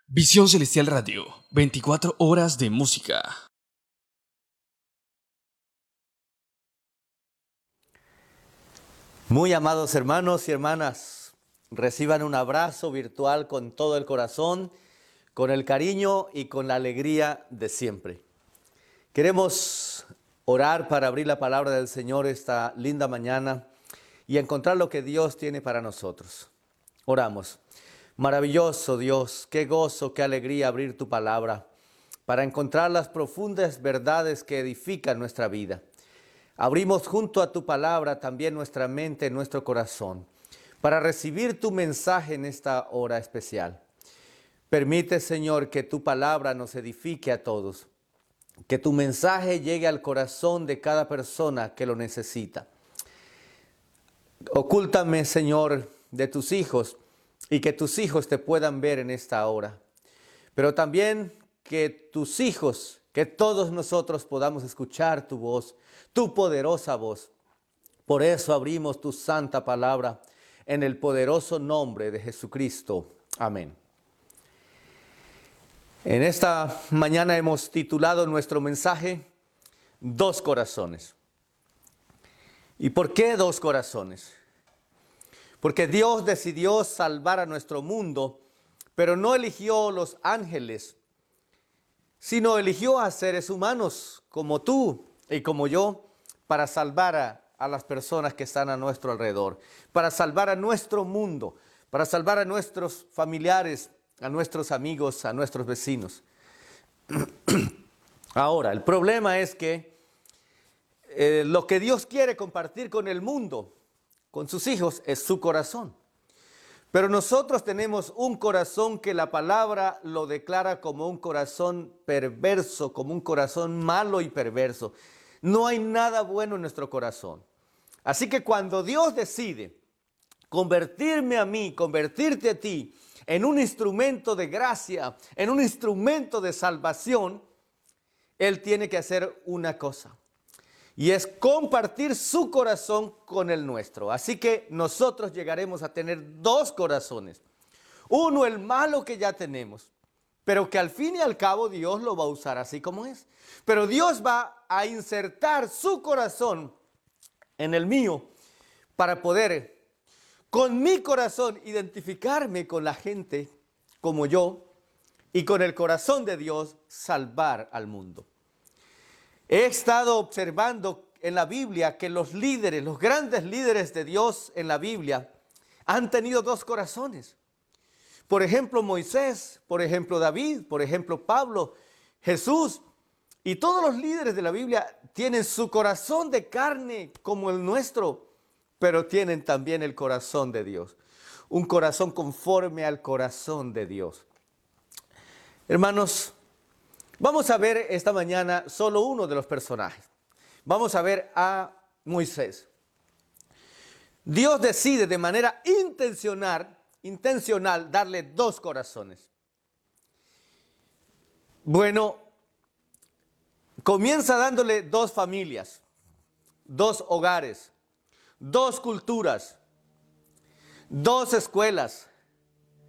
Visión Celestial Radio, 24 horas de música. Muy amados hermanos y hermanas, reciban un abrazo virtual con todo el corazón, con el cariño y con la alegría de siempre. Queremos orar para abrir la palabra del Señor esta linda mañana y encontrar lo que Dios tiene para nosotros. Oramos. Maravilloso Dios, qué gozo, qué alegría abrir tu palabra para encontrar las profundas verdades que edifican nuestra vida. Abrimos junto a tu palabra también nuestra mente, nuestro corazón, para recibir tu mensaje en esta hora especial. Permite, Señor, que tu palabra nos edifique a todos, que tu mensaje llegue al corazón de cada persona que lo necesita. Ocúltame, Señor, de tus hijos y que tus hijos te puedan ver en esta hora. Pero también que tus hijos, que todos nosotros podamos escuchar tu voz, tu poderosa voz. Por eso abrimos tu santa palabra en el poderoso nombre de Jesucristo. Amén. En esta mañana hemos titulado nuestro mensaje Dos corazones. ¿Y por qué dos corazones? Porque Dios decidió salvar a nuestro mundo, pero no eligió los ángeles, sino eligió a seres humanos como tú y como yo para salvar a las personas que están a nuestro alrededor, para salvar a nuestro mundo, para salvar a nuestros familiares, a nuestros amigos, a nuestros vecinos. Ahora, el problema es que lo que Dios quiere compartir con el mundo, con sus hijos, es su corazón. Pero nosotros tenemos un corazón que la palabra lo declara como un corazón perverso, como un corazón malo y perverso. No hay nada bueno en nuestro corazón. Así que cuando Dios decide convertirme a mí, convertirte a ti en un instrumento de gracia, en un instrumento de salvación, Él tiene que hacer una cosa. Y es compartir su corazón con el nuestro. Así que nosotros llegaremos a tener dos corazones. Uno, el malo que ya tenemos, pero que al fin y al cabo Dios lo va a usar así como es. Pero Dios va a insertar su corazón en el mío para poder, con mi corazón, identificarme con la gente como yo y con el corazón de Dios salvar al mundo. He estado observando en la Biblia que los líderes, los grandes líderes de Dios en la Biblia han tenido dos corazones. Por ejemplo, Moisés, por ejemplo, David, por ejemplo, Pablo, Jesús y todos los líderes de la Biblia tienen su corazón de carne como el nuestro, pero tienen también el corazón de Dios, un corazón conforme al corazón de Dios. Hermanos, vamos a ver esta mañana solo uno de los personajes. Vamos a ver a Moisés. Dios decide de manera intencional darle dos corazones. Bueno, comienza dándole dos familias, dos hogares, dos culturas, dos escuelas,